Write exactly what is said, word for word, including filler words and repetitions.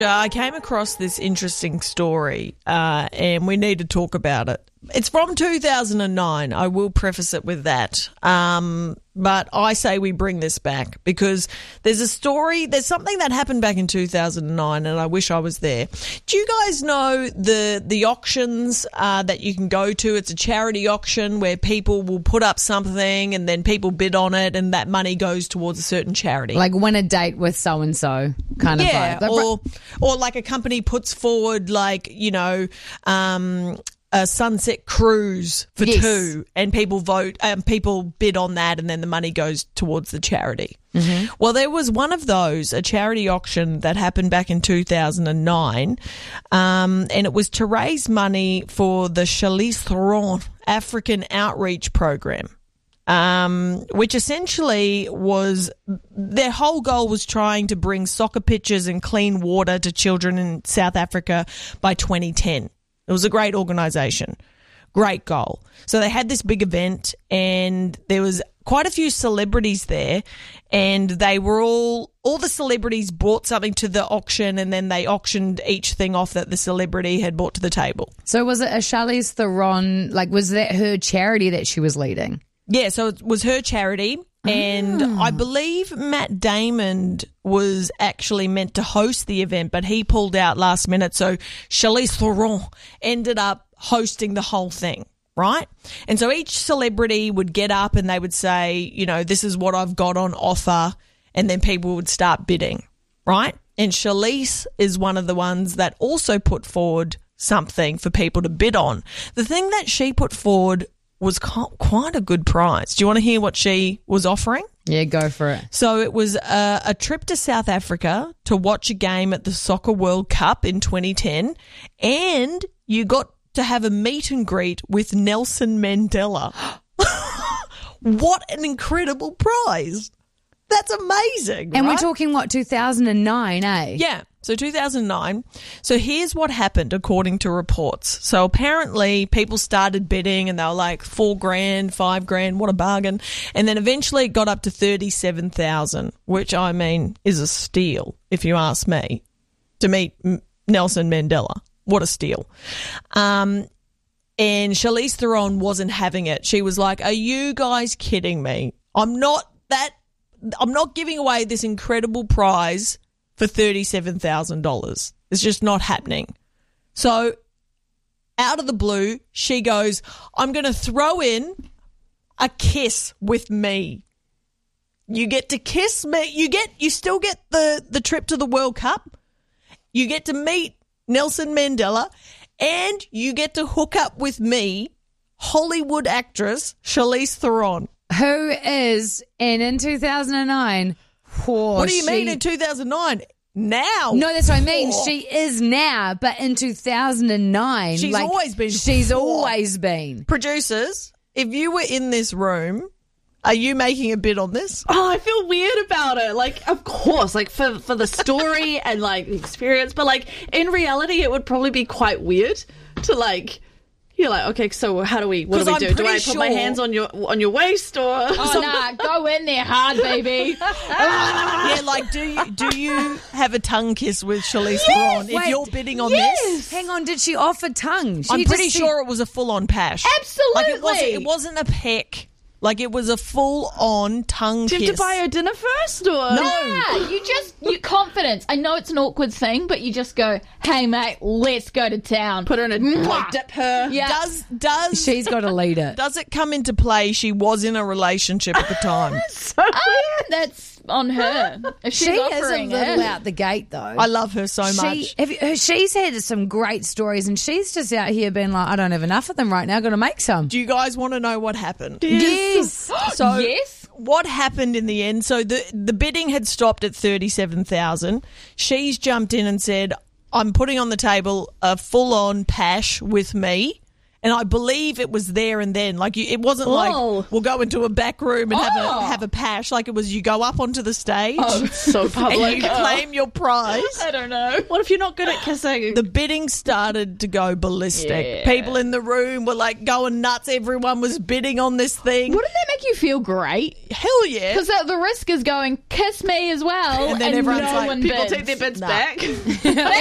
I came across this interesting story uh, and we need to talk about it. It's from two thousand nine. I will preface it with that. Um, but I say we bring this back because there's a story, there's something that happened back in two thousand nine and I wish I was there. Do you guys know the the auctions uh, that you can go to? It's a charity auction where people will put up something and then people bid on it and that money goes towards a certain charity. Like win a date with so-and-so kind yeah, of vibe. Or, or like a company puts forward like, you know, um, a sunset cruise for yes. two and people vote, um, people bid on that and then the money goes towards the charity. Mm-hmm. Well, there was one of those, a charity auction that happened back in two thousand nine um, and it was to raise money for the Charlize Theron African Outreach Program. Um, which essentially was their whole goal was trying to bring soccer pitches and clean water to children in South Africa by twenty ten. It was a great organisation, great goal. So they had this big event and there was quite a few celebrities there and they were all, all the celebrities brought something to the auction and then they auctioned each thing off that the celebrity had brought to the table. So was it a Charlize Theron, like was that her charity that she was leading? Yeah, so it was her charity, and oh. I believe Matt Damon was actually meant to host the event, but he pulled out last minute, so Charlize Theron ended up hosting the whole thing, right? And so each celebrity would get up and they would say, you know, this is what I've got on offer, and then people would start bidding, right? And Charlize is one of the ones that also put forward something for people to bid on. The thing that she put forward was quite a good price. Do you want to hear what she was offering? Yeah, go for it. So it was a, a trip to South Africa to watch a game at the Soccer World Cup in twenty ten, and you got to have a meet and greet with Nelson Mandela. What an incredible prize. That's amazing, And right? we're talking, what, two thousand nine, eh? Yeah. So two thousand nine. So here's what happened according to reports. So apparently people started bidding and they were like four grand, five grand, what a bargain. And then eventually it got up to thirty-seven thousand, which I mean is a steal if you ask me, to meet Nelson Mandela. What a steal. Um, and Charlize Theron wasn't having it. She was like, are you guys kidding me? I'm not that, I'm not giving away this incredible prize for thirty-seven thousand dollars. It's just not happening. So out of the blue, she goes, I'm going to throw in a kiss with me. You get to kiss me. You get, you still get the, the trip to the World Cup. You get to meet Nelson Mandela and you get to hook up with me, Hollywood actress Charlize Theron. Who is, and in two thousand nine, whoa, what do you she, mean in two thousand nine? Now. No, that's what I mean. Whoa. She is now, but in two thousand nine. She's like, always been. She's whoa. always been. Producers, if you were in this room, are you making a bid on this? Oh, I feel weird about it. Like, of course, like for, for the story and like the experience, but like in reality, it would probably be quite weird to like. You're like, okay, so how do we, what do we I'm do? Do I put sure... my hands on your on your waist or? Oh, nah, go in there hard, baby. Yeah, like, do you do you have a tongue kiss with Charlize Yes, Theron if wait, you're bidding on yes. this? Hang on, did she offer tongue? She I'm pretty just sure it was a full-on pash. Absolutely. Like, it wasn't, it wasn't a peck. Like, it was a full-on tongue Do you kiss. have to buy her dinner first or? No. Yeah, you just, you confidence. I know it's an awkward thing, but you just go, hey, mate, let's go to town. Put her in a, Mwah. like, dip her. Yeah. Does, does, She's got to lead it. does it come into play she was in a relationship at the time? So Ah, that's on her. If she's She is a offering little it. out the gate, though. I love her so She, much. have you, she's had some great stories, and she's just out here being like, I don't have enough of them right now, got to make some. Do you guys want to know what happened? Yes. So Yes. what happened in the end? So the the bidding had stopped at thirty-seven thousand. She's jumped in and said, I'm putting on the table a full-on pash with me And I believe it was there and then. Like, you, it wasn't Oh. like, we'll go into a back room and have Oh. a have a pash. Like, it was you go up onto the stage Oh, it's so and public. you claim your prize. I don't know. What if you're not good at kissing? The bidding started to go ballistic. Yeah. People in the room were like going nuts. Everyone was bidding on this thing. Wouldn't that make you feel great? Hell yeah. Because the, the risk is going, kiss me as well. And then everyone's no like, one People bids. take their bids Nah. back.